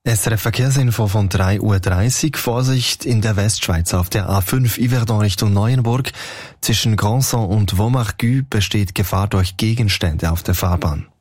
SRF Verkehrsinfo von 3:30 Uhr. Vorsicht in der Westschweiz auf der A5 Yverdon Richtung Neuenburg. Zwischen Grandson und Vaumargues besteht Gefahr durch Gegenstände auf der Fahrbahn.